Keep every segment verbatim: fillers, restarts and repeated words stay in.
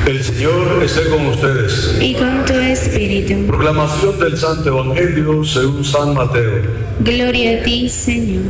El Señor esté con ustedes. Y con tu espíritu. Proclamación del Santo Evangelio según San Mateo. Gloria a ti, Señor.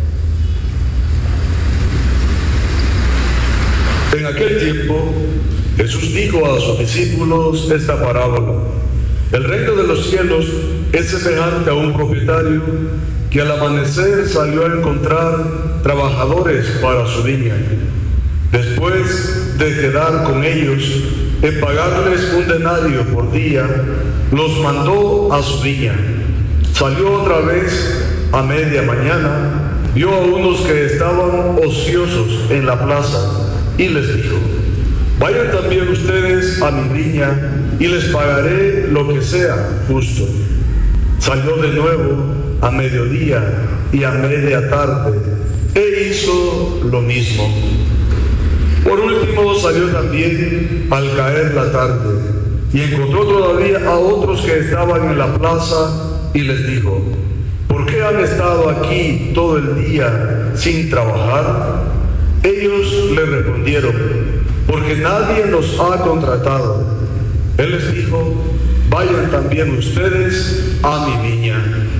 En aquel tiempo, Jesús dijo a sus discípulos esta parábola. El reino de los cielos es semejante a un propietario que al amanecer salió a encontrar trabajadores para su viña. Después de quedar con ellos en pagarles un denario por día, los mandó a su viña. Salió otra vez a media mañana, vio a unos que estaban ociosos en la plaza y les dijo: vayan también ustedes a mi viña y les pagaré lo que sea justo. Salió de nuevo a mediodía y a media tarde e hizo lo mismo. Por último salió también al caer la tarde y encontró todavía a otros que estaban en la plaza y les dijo: ¿por qué han estado aquí todo el día sin trabajar? Ellos le respondieron: porque nadie nos ha contratado. Él les dijo: vayan también ustedes a mi viña.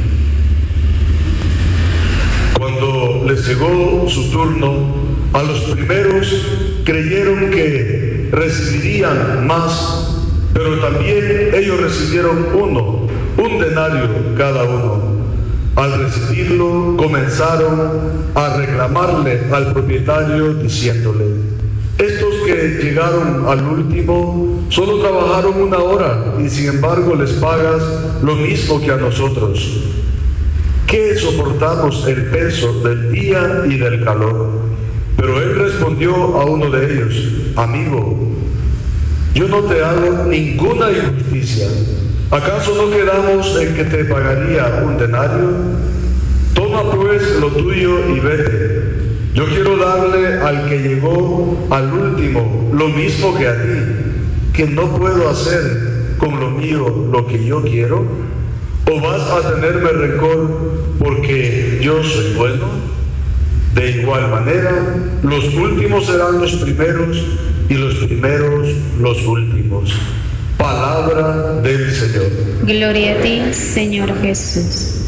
Cuando les llegó su turno, a los primeros creyeron que recibirían más, pero también ellos recibieron uno, un denario cada uno. Al recibirlo, comenzaron a reclamarle al propietario diciéndole: estos que llegaron al último solo trabajaron una hora y sin embargo les pagas lo mismo que a nosotros, que soportamos el peso del día y del calor. Pero él respondió a uno de ellos: amigo, yo no te hago ninguna injusticia. ¿Acaso no quedamos en que te pagaría un denario? Toma pues lo tuyo y vete. Yo quiero darle al que llegó al último lo mismo que a ti, que no puedo hacer con lo mío lo que yo quiero. ¿O vas a tenerme rencor porque yo soy bueno? De igual manera, los últimos serán los primeros y los primeros los últimos. Palabra del Señor. Gloria a ti, Señor Jesús.